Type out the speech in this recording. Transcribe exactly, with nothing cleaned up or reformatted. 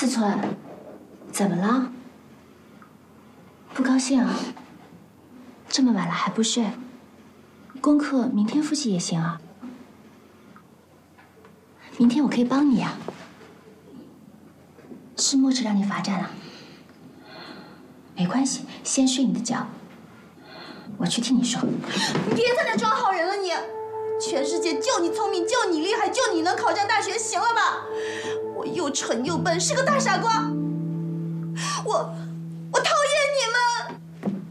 思存，怎么了？不高兴啊？这么晚了还不睡？功课明天复习也行啊。明天我可以帮你啊。是墨池让你罚站了？没关系，先睡你的觉。我去替你说。 你别在那装好人了你！全世界就你聪明，就你厉害，就你能考上大学，行了吧？我又蠢又笨，是个大傻瓜。我